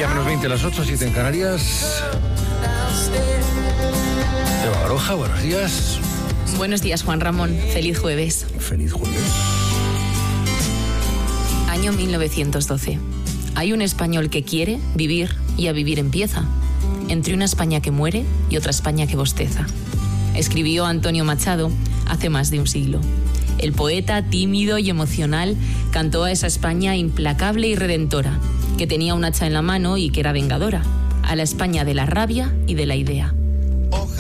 media, menos 20, las 8, 7 en Canarias. Eva Baroja, buenos días. Buenos días, Juan Ramón. Feliz jueves. Feliz jueves. Año 1912. Hay un español que quiere vivir y a vivir empieza. Entre una España que muere y otra España que bosteza. Escribió Antonio Machado hace más de un siglo. El poeta, tímido y emocional, cantó a esa España implacable y redentora, que tenía un hacha en la mano y que era vengadora, a la España de la rabia y de la idea.